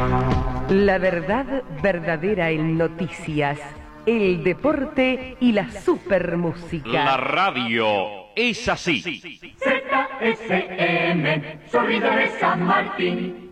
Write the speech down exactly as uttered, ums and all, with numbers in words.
La verdad verdadera en noticias, el deporte y la supermúsica. La radio es así. Z S M, sonido de San Martín.